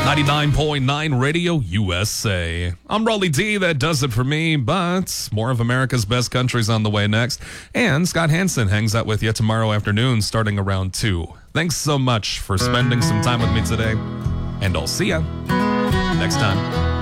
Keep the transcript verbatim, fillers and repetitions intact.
ninety-nine point nine Radio U S A. I'm Rolly D. That does it for me, but more of America's best countries on the way next. And Scott Hansen hangs out with you tomorrow afternoon starting around two. Thanks so much for spending some time with me today, and I'll see ya next time.